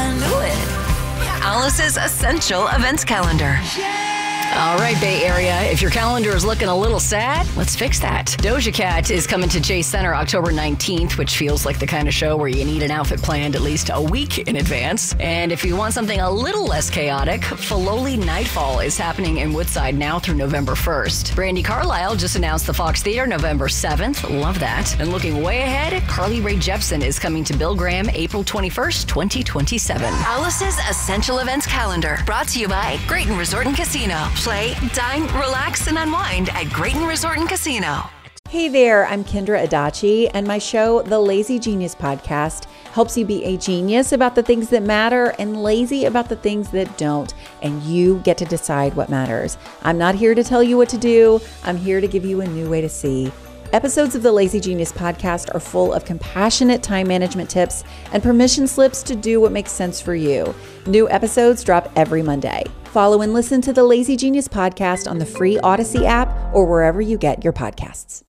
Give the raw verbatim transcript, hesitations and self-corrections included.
knew it. Alice's Essential Events Calendar. All right, Bay Area, if your calendar is looking a little sad, let's fix that. Doja Cat is coming to Chase Center October nineteenth, which feels like the kind of show where you need an outfit planned at least a week in advance. And if you want something a little less chaotic, Filoli Nightfall is happening in Woodside now through November first. Brandi Carlile just announced the Fox Theater November seventh. Love that. And looking way ahead, Carly Rae Jepsen is coming to Bill Graham April twenty-first, twenty twenty-seven. Alice's Essential Events Calendar, brought to you by Grayton Resort and Casino. Play, dine, relax, and unwind at Grayton Resort and Casino. Hey there, I'm Kendra Adachi, and my show, The Lazy Genius Podcast, helps you be a genius about the things that matter and lazy about the things that don't, and you get to decide what matters. I'm not here to tell you what to do. I'm here to give you a new way to see. Episodes of the Lazy Genius Podcast are full of compassionate time management tips and permission slips to do what makes sense for you. New episodes drop every Monday. Follow and listen to the Lazy Genius Podcast on the free Odyssey app or wherever you get your podcasts.